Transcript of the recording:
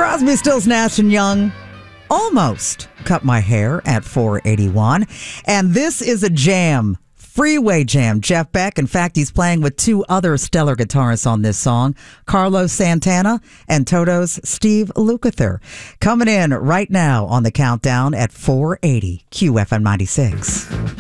Crosby, Stills, Nash and Young. Almost cut my hair at 481. And this is a jam. Freeway jam. Jeff Beck. In fact, he's playing with two other stellar guitarists on this song, Carlos Santana and Toto's Steve Lukather. Coming in right now on the countdown at 480 QFM 96.